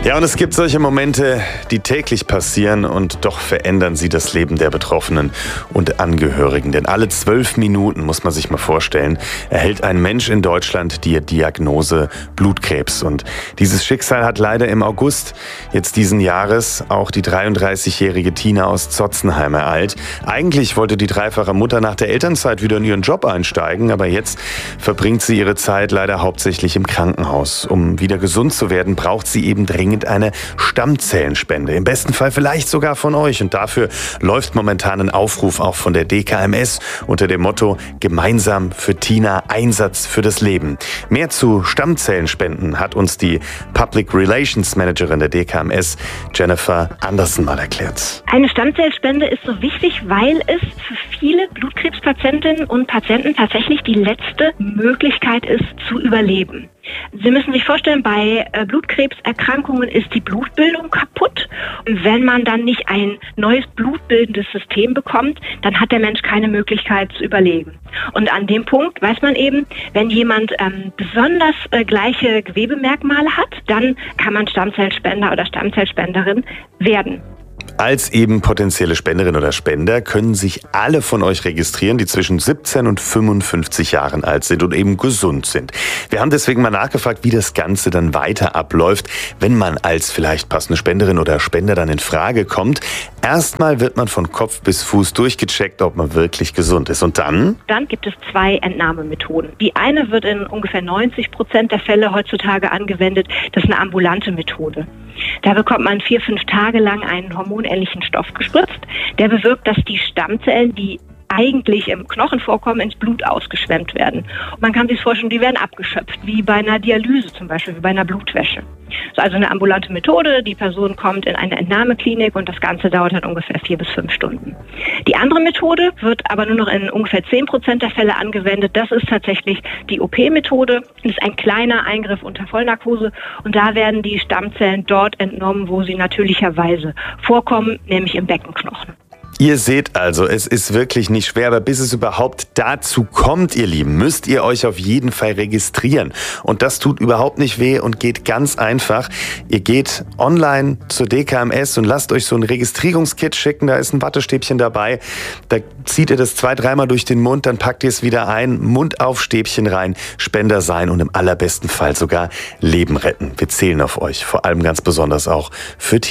Ja, und es gibt solche Momente, die täglich passieren und doch verändern sie das Leben der Betroffenen und Angehörigen. Denn alle 12 Minuten, muss man sich mal vorstellen, erhält ein Mensch in Deutschland die Diagnose Blutkrebs. Und dieses Schicksal hat leider im August jetzt diesen Jahres auch die 33-jährige Tina aus Zotzenheim ereilt. Eigentlich wollte die dreifache Mutter nach der Elternzeit wieder in ihren Job einsteigen, aber jetzt verbringt sie ihre Zeit leider hauptsächlich im Krankenhaus. Um wieder gesund zu werden, braucht sie eben dringend eine Stammzellenspende. Im besten Fall vielleicht sogar von euch. Und dafür läuft momentan ein Aufruf auch von der DKMS unter dem Motto Gemeinsam für Tina, Einsatz für das Leben. Mehr zu Stammzellenspenden hat uns die Public Relations Managerin der DKMS, Jennifer Andersen, mal erklärt. Eine Stammzellspende ist so wichtig, weil es für viele Blutkrebspatientinnen und Patienten tatsächlich die letzte Möglichkeit ist, zu überleben. Sie müssen sich vorstellen, bei Blutkrebserkrankungen ist die Blutbildung kaputt. Und wenn man dann nicht ein neues blutbildendes System bekommt, dann hat der Mensch keine Möglichkeit zu überleben. Und an dem Punkt weiß man eben, wenn jemand besonders gleiche Gewebemerkmale hat, dann kann man Stammzellspender oder Stammzellspenderin werden. Als eben potenzielle Spenderin oder Spender können sich alle von euch registrieren, die zwischen 17 und 55 Jahren alt sind und eben gesund sind. Wir haben deswegen mal nachgefragt, wie das Ganze dann weiter abläuft, wenn man als vielleicht passende Spenderin oder Spender dann in Frage kommt. Erstmal wird man von Kopf bis Fuß durchgecheckt, ob man wirklich gesund ist. Und dann? Dann gibt es 2 Entnahmemethoden. Die eine wird in ungefähr 90% der Fälle heutzutage angewendet. Das ist eine ambulante Methode. Da bekommt man 4-5 Tage lang einen hormonähnlichen Stoff gespritzt. Der bewirkt, dass die Stammzellen, die eigentlich im Knochen vorkommen, ins Blut ausgeschwemmt werden. Und man kann sich vorstellen, die werden abgeschöpft, wie bei einer Dialyse zum Beispiel, wie bei einer Blutwäsche. Das ist also eine ambulante Methode. Die Person kommt in eine Entnahmeklinik und das Ganze dauert dann ungefähr 4 bis 5 Stunden. Die andere Methode wird aber nur noch in ungefähr 10% der Fälle angewendet. Das ist tatsächlich die OP-Methode. Das ist ein kleiner Eingriff unter Vollnarkose und da werden die Stammzellen dort entnommen, wo sie natürlicherweise vorkommen, nämlich im Beckenknochen. Ihr seht also, es ist wirklich nicht schwer, aber bis es überhaupt dazu kommt, ihr Lieben, müsst ihr euch auf jeden Fall registrieren. Und das tut überhaupt nicht weh und geht ganz einfach. Ihr geht online zur DKMS und lasst euch so ein Registrierungskit schicken, da ist ein Wattestäbchen dabei. Da zieht ihr das 2-3 Mal durch den Mund, dann packt ihr es wieder ein, Mund auf, Stäbchen rein, Spender sein und im allerbesten Fall sogar Leben retten. Wir zählen auf euch, vor allem ganz besonders auch für Tina.